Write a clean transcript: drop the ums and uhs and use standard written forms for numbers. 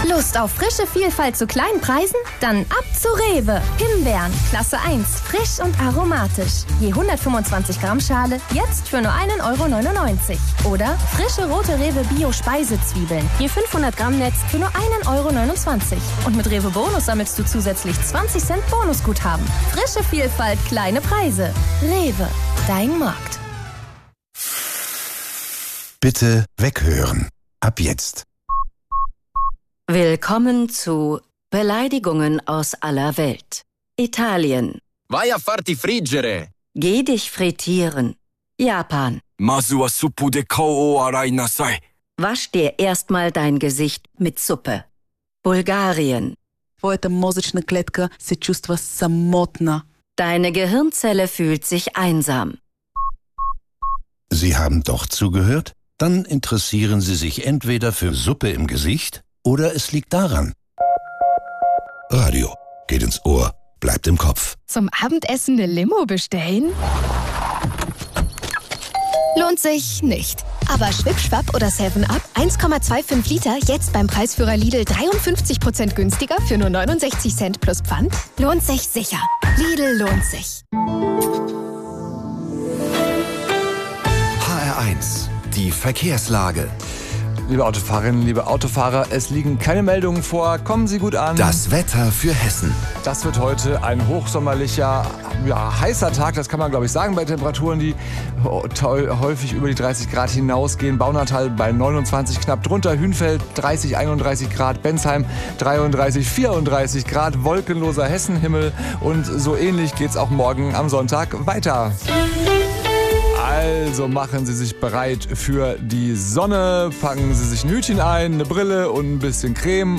Lust auf frische Vielfalt zu kleinen Preisen? Dann ab zu Rewe. Himbeeren, Klasse 1, frisch und aromatisch. Je 125 Gramm Schale, jetzt für nur 1,99 €. Oder frische rote Rewe Bio-Speisezwiebeln. Je 500 Gramm Netz für nur 1,29 €. Und mit Rewe Bonus sammelst du zusätzlich 20 Cent Bonusguthaben. Frische Vielfalt, kleine Preise. Rewe, dein Markt. Bitte weghören. Ab jetzt. Willkommen zu Beleidigungen aus aller Welt. Italien. Vai a farti friggere. Geh dich frittieren. Japan. Mazu wa suppu de kao o arai nasai. Wasch dir erstmal dein Gesicht mit Suppe. Bulgarien. Твоята мозъчна клетка се чувства самотна. Deine Gehirnzelle fühlt sich einsam. Sie haben doch zugehört? Dann interessieren Sie sich entweder für Suppe im Gesicht oder es liegt daran. Radio geht ins Ohr, bleibt im Kopf. Zum Abendessen eine Limo bestellen? Lohnt sich nicht. Aber Schwip-Schwapp oder 7-Up 1,25 Liter jetzt beim Preisführer Lidl 53% günstiger für nur 69 Cent plus Pfand? Lohnt sich sicher. Lidl lohnt sich. HR1, die Verkehrslage. Liebe Autofahrerinnen, liebe Autofahrer, es liegen keine Meldungen vor. Kommen Sie gut an. Das Wetter für Hessen. Das wird heute ein hochsommerlicher, heißer Tag. Das kann man, glaube ich, sagen, bei Temperaturen, die häufig über die 30 Grad hinausgehen. Baunatal bei 29 knapp drunter. Hünfeld 30, 31 Grad. Bensheim 33, 34 Grad. Wolkenloser Hessenhimmel. Und so ähnlich geht's auch morgen am Sonntag weiter. Also machen Sie sich bereit für die Sonne, packen Sie sich ein Hütchen ein, eine Brille und ein bisschen Creme